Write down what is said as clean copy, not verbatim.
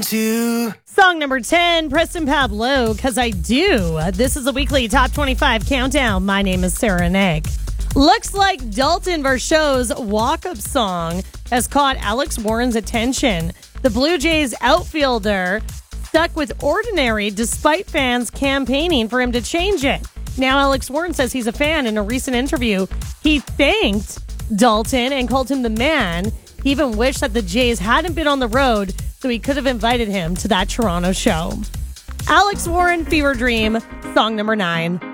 to. Song number 10, Preston Pablo, Cause I Do. This is the weekly Top 25 Countdown. My name is Sarah Nick. Looks like Dalton Varsho's walk-up song has caught Alex Warren's attention. The Blue Jays outfielder stuck with Ordinary despite fans campaigning for him to change it. Now Alex Warren says he's a fan. In a recent interview, he thanked Dalton and called him the man. He even wished that the Jays hadn't been on the road so he could have invited him to that Toronto show. Alex Warren, Fever Dream, song number 9.